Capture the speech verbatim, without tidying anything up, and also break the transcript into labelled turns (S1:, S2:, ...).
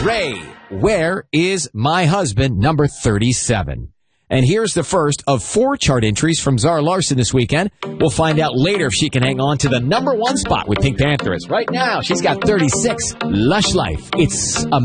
S1: Ray, Where Is My Husband, number thirty-seven. And here's the first of four chart entries from Zara Larsson this weekend. We'll find out later if she can hang on to the number one spot with Pink Panthers. Right now, she's got thirty-six. Lush Life. It's a